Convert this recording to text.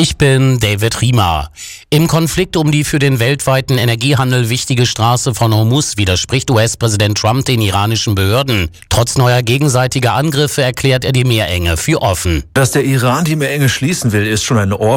Ich bin David Riemer. Im Konflikt um die für den weltweiten Energiehandel wichtige Straße von Hormuz widerspricht US-Präsident Trump den iranischen Behörden. Trotz neuer gegenseitiger Angriffe erklärt er die Meerenge für offen. Dass der Iran die Meerenge schließen will, ist schon ein